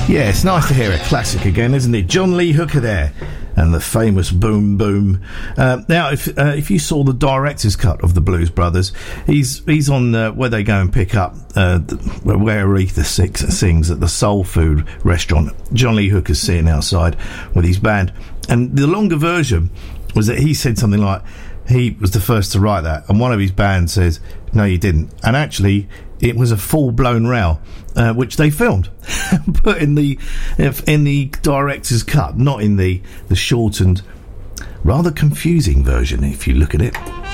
Yeah, it's nice to hear a classic again, isn't it? John Lee Hooker there, and the famous Boom Boom. Now, if you saw the director's cut of the Blues Brothers, he's on where they go and pick up where Aretha sings at the Soul Food restaurant. John Lee Hooker's sitting outside with his band, and the longer version was that he said something like he was the first to write that, and one of his band says, "No, you didn't," and actually it was a full-blown row, which they filmed, put in the director's cut, not in the shortened, rather confusing version, if you look at it.